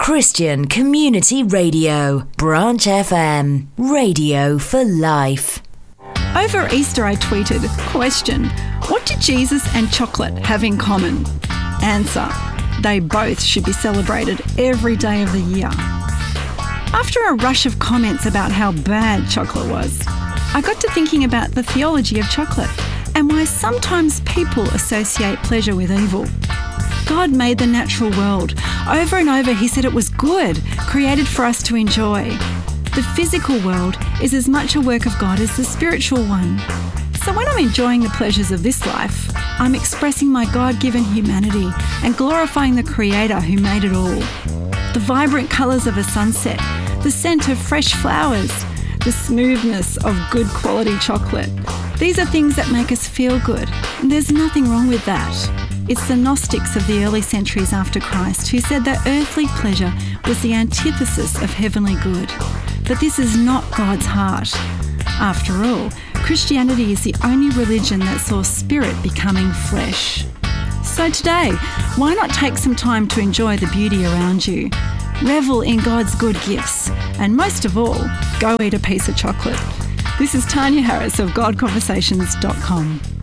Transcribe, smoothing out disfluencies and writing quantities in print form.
Christian Community Radio, Branch FM, radio for life. Over Easter I tweeted, question, what did Jesus and chocolate have in common? Answer, they both should be celebrated every day of the year. After a rush of comments about how bad chocolate was, I got to thinking about the theology of chocolate and why sometimes people associate pleasure with evil. God made the natural world. Over and over he said it was good, created for us to enjoy. The physical world is as much a work of God as the spiritual one. So when I'm enjoying the pleasures of this life, I'm expressing my God-given humanity and glorifying the Creator who made it all. The vibrant colours of a sunset, the scent of fresh flowers, the smoothness of good quality chocolate. These are things that make us feel good, and there's nothing wrong with that. It's the Gnostics of the early centuries after Christ who said that earthly pleasure was the antithesis of heavenly good. But this is not God's heart. After all, Christianity is the only religion that saw spirit becoming flesh. So today, why not take some time to enjoy the beauty around you? Revel in God's good gifts, and most of all, go eat a piece of chocolate. This is Tanya Harris of GodConversations.com.